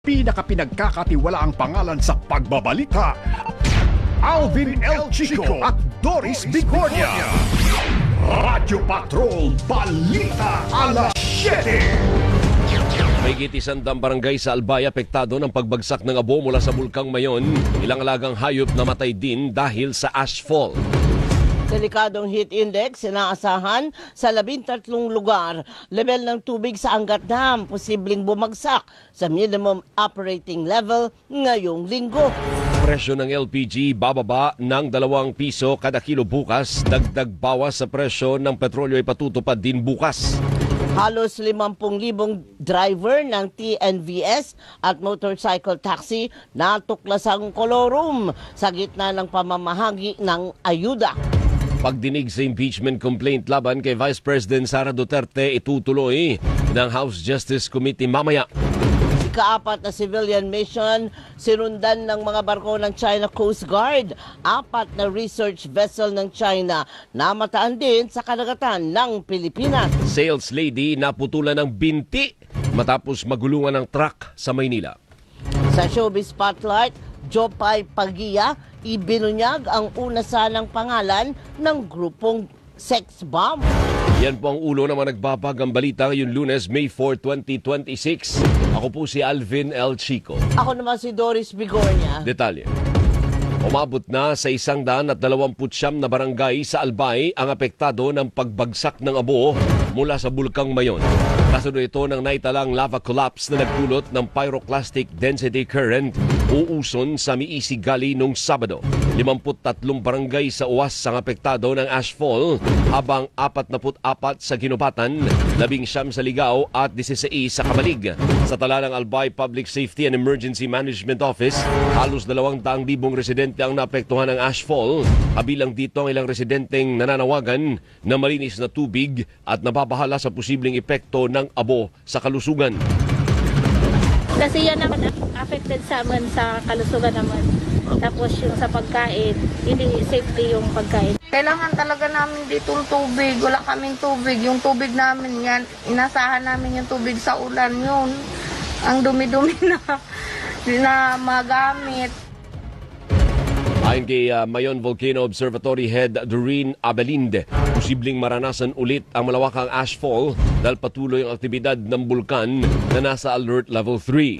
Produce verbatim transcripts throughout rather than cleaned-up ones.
Pinakapinagkakatiwalaang pangalan sa pagbabalita, Alvin L. Chico at Doris Bigornia. Radyo Patrol Balita Alas siyete. Mahigit isandang barangay sa Albay apektado ng pagbagsak ng abo mula sa Bulkang Mayon. Ilang alagang hayop namatay din dahil sa ashfall. Delikadong heat index inaasahan sa labintatlong lugar. Level ng tubig sa Angat Dam posibleng bumagsak sa minimum operating level ngayong linggo. Presyo ng L P G bababa ng dalawang piso kada kilo bukas. Dagdag bawas sa presyo ng petrolyo ay patutupad din bukas. Halos limampu libong driver ng T N V S at motorcycle taxi natuklasang kolorum sa gitna ng pamamahagi ng ayuda. Pagdinig sa impeachment complaint laban kay Vice President Sara Duterte itutuloy ng House Justice Committee mamaya. Ikaapat na civilian mission, sinundan ng mga barko ng China Coast Guard. Apat na research vessel ng China namataan din sa karagatan ng Pilipinas. Sales lady naputulan ng binti matapos magulungan ng truck sa Maynila. Sa Showbiz Spotlight, Jopay Pagia, ibinunyag ang una sanang pangalan ng grupong Sex Bomb. Yan po ang ulo naman nagbabag ang balita ngayong Lunes, May fourth, twenty twenty-six. Ako po si Alvin L. Chico. Ako naman si Doris Bigornia. Detalye. Umabot na sa isang daan at dalawamput siyam na barangay sa Albay ang apektado ng pagbagsak ng abo mula sa Bulkang Mayon. Kasunod ito ng naitalang lava collapse na nagdulot ng pyroclastic density current uuson sa Miisi Gali noong Sabado. limampu't tatlong barangay sa U W A S ang apektado ng ashfall habang apatnapu't apat sa Ginubatan, labing siyam sa Ligao at disiseis sa Kamalig. Sa tala ng Albay Public Safety and Emergency Management Office, halos dalawang daang libong residente ang naapektuhan ng ashfall. Kabilang dito ang ilang residenteng nananawagan na malinis na tubig at nababahala sa posibleng epekto ng abo sa kalusugan. Kasi yan naman affected sa amin sa kalusugan naman. Tapos yung sa pagkain, hindi safety yung pagkain. Kailangan talaga namin dito yung tubig. Wala kaming tubig. Yung tubig namin yan, inasahan namin yung tubig sa ulan yun. Ang dumi-dumi na, na magamit. Ayon kay uh, Mayon Volcano Observatory Head Doreen Abelinde, posibleng maranasan ulit ang malawakang ashfall dahil patuloy ang aktibidad ng bulkan na nasa alert level three.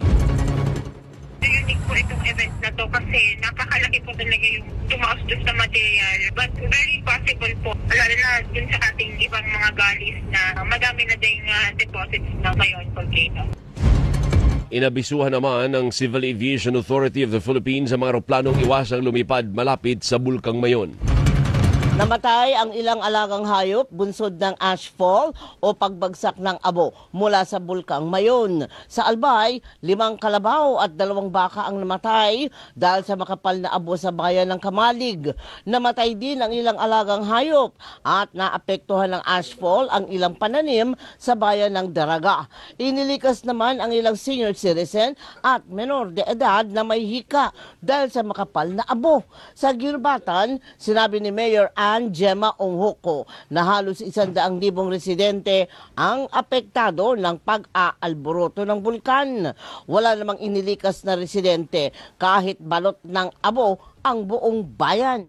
Unique po itong event na to kasi napakalaki po talaga yung tumaas doon sa material. But very possible po, lalo na dun sa ating ibang mga galis na madami na ding uh, deposits ng Mayon Volcano. Inabisuhan naman ng Civil Aviation Authority of the Philippines ang mga aeroplanong iwasang lumipad malapit sa Bulkang Mayon. Namatay ang ilang alagang hayop bunsod ng ashfall o pagbagsak ng abo mula sa Bulkang Mayon. Sa Albay, limang kalabaw at dalawang baka ang namatay dahil sa makapal na abo sa bayan ng Kamalig. Namatay din ang ilang alagang hayop at naapektuhan ng ashfall ang ilang pananim sa bayan ng Daraga. Inilikas naman ang ilang senior citizen at menor de edad na may hika dahil sa makapal na abo. Sa Ginubatan, sinabi ni Mayor Ann Gemma Onghoko na halos isandaang libong residente ang apektado ng pag-aalboroto ng bulkan. Wala namang inilikas na residente kahit balot ng abo ang buong bayan.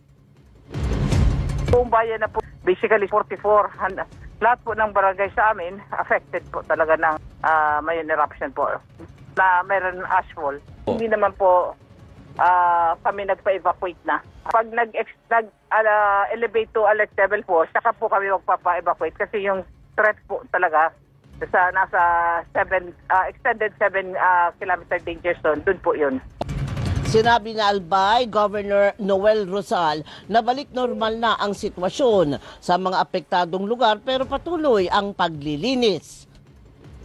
Buong bayan na po, basically forty-four, lahat po ng barangay sa amin affected po talaga ng uh, Mayon eruption po na mayroon ashfall. Oh. Hindi naman po uh, kami nagpa-evacuate na. Pag nag-elevate uh, to alert level po, saka po kami magpapa-evacuate kasi yung threat po talaga sa nasa seven, uh, extended seven uh, kilometer danger zone, dun po yun. Sinabi na Albay Governor Noel Rosal na balik normal na ang sitwasyon sa mga apektadong lugar pero patuloy ang paglilinis.